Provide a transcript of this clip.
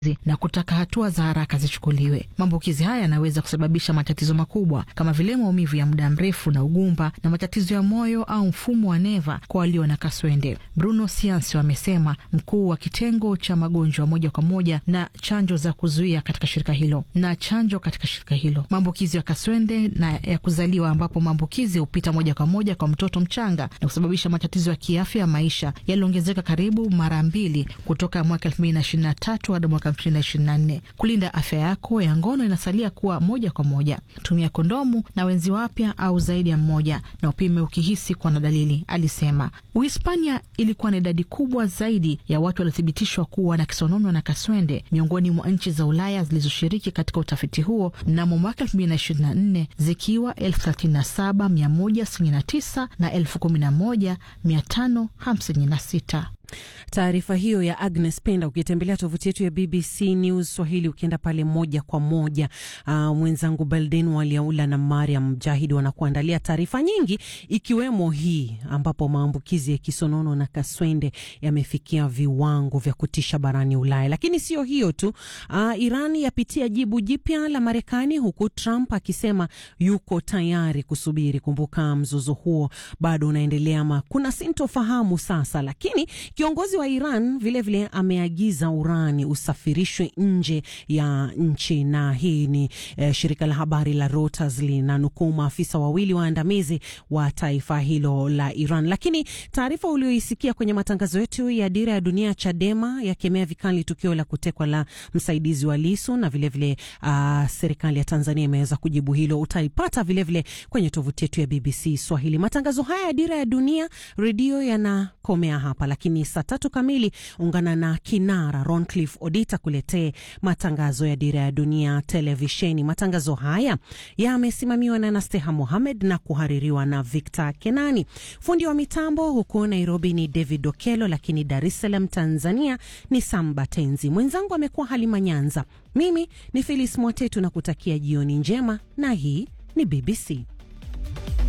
na kutaka hatua za haraka zichukuliwe. Maambukizi haya yanaweza kusababisha matatizo makubwa kama vile maumivu ya muda mrefu na ugumba na matatizo ya moyo au mfumo wa neva kwa walio na kaswende. Bruno Siancio amesema, mkuu wa kitengo cha magonjwa moja kwa moja na chanjo za kuzuia katika shirika hilo. Maambukizi ya kaswende na ya kuzaliwa, ambapo maambukizi hupita moja kwa moja kwa mtoto mchanga na kusababisha matatizo ya kiafya ya maisha, yaliongezeka karibu mara 2 kutoka mwaka 2023 hadi mwaka 2024. Kulinda afya yako ya ngono inasalia kuwa moja kwa moja. Tumia kondomu na wenzi wapya au zaidi ya mmoja, na upime ukihisi kuwa na dalili, alisema. Uhispania ilikuwa na idadi kubwa zaidi ya watu waliothibitishwa kuwa na kisonono na kaswende miongoni mwa nchi za Ulaya zilizoshiriki katika utafiti huo mnamo mwaka 2024, zikiwa 37,169 na 11,556. Taarifa hiyo ya Agnes Penda, ukitembelea tovuti yetu ya BBC News Swahili, ukienda pale moja kwa moja, mwenzangu Belden Waliaula na Mariam Mjahidi wanakuandalia taarifa nyingi, ikiwemo hii ambapo maambukizi ya kisonono na kaswende yamefikia viwango vya kutisha barani Ulaya. Lakini sio hiyo tu, Iran yapitia jibu jipya la Marekani, huku Trump akisema yuko tayari kusubiri. Kumbuka mzozo huo bado unaendelea, kuna sintofahamu sasa, lakini kiongozi wa Iran vile ameagiza urani usafirishwe nje ya nchi, na hii ni shirika la habari la Reuters linanukuu maafisa wawili waandamizi wa taifa hilo la Iran. Lakini taarifa ulioisikia kwenye matangazo yetu ya Dira ya Dunia, Chadema yakemea vikali tukio la kutekwa la msaidizi wa Lissu, na vile serikali ya Tanzania imeweza kujibu hilo. Utaipata vile kwenye tovuti yetu ya BBC Swahili. Matangazo haya ya Dira ya Dunia redio yanakomea hapa, lakini saa 3 kamili ungana na kinara Roncliffe Odita kuletee matangazo ya Dira ya Dunia televisheni. Matangazo haya yamesimamiwa na Nasteha Mohamed na kuhaririwa na Victor Kenani. Fundi wa mitambo huko Nairobi ni David Okelo, lakini Dar es Salaam Tanzania ni Samba Tenzi. Mwenzangu amekuwa Halima Nyanza. Mimi ni Phyllis Mwatetu na kutakia jioni njema, na hii ni BBC.